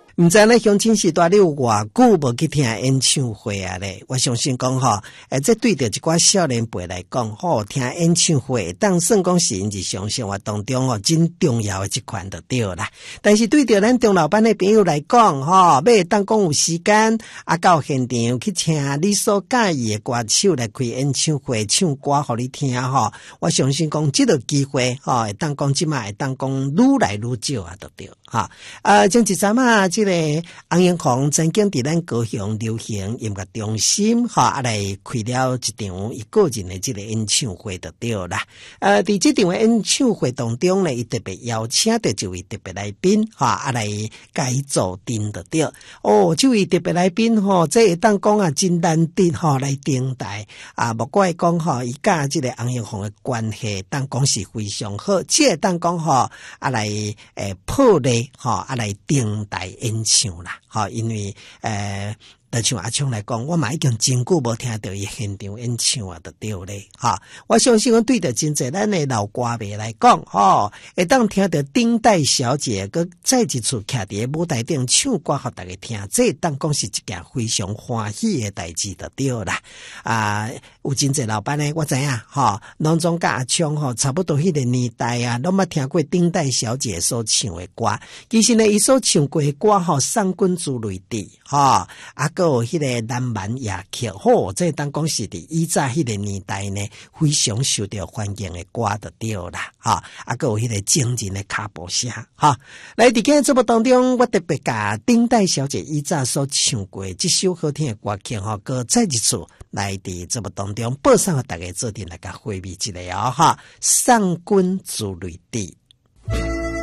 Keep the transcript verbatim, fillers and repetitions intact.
唔知呢乡亲时代你有偌久无去听演唱会啊咧？我相信讲吼，诶，这对着一寡少年辈来讲，吼，听演唱会当算讲是因日常生活当中吼真重要的一款就对啦。但是对着咱中老班的朋友来讲，吼，要当讲有时间啊，到现场去听你所介意的歌手来开演唱会唱歌互你听吼，我相信讲这个机会吼，会当讲即卖会当讲愈来愈少啊，就对哈。呃，前一阵啊，这个洪英红曾经伫咱高雄流行音乐中心哈啊来开了一场伊个人的这个演唱会就对啦。呃，伫这场演唱会当中呢，伊特别邀请到一位特别来宾哈啊来改做阵就对。哦，这位特别来宾吼，这会当讲啊真难得吼来登台啊，不怪讲吼伊甲这个洪英红的关系，当讲是非常好，这当讲吼啊来诶破例吼啊来登台演唱啦，吼，因为诶。就像阿昌来讲，我嘛已经真久无听到伊现场演唱啊，就对咧，哈！我相信讲对着真侪咱的老歌迷来讲，吼，会当听到丁代小姐佮再一次徛伫舞台顶唱歌互大家听，这当讲是一件非常欢喜的代志，就对啦。啊，有真侪老板呢，我知影，吼，拢总甲阿昌吼差不多迄个年代啊，拢捌听过丁代小姐所唱的歌。其实呢，伊所唱过的歌吼，上君珠泪滴，吼，啊。有迄个南蛮夜曲，吼，这当讲是伫以早迄个年代呢，非常受到欢迎的歌就对啦，哈，啊，个有迄个惊人的卡步声，哈。来伫今日节目当中，我特别甲丁代小姐以早所唱过这首好听的歌曲，吼，个再一次来伫节目当中播送给大家做阵来甲回味一下哦，哈，上君珠泪滴。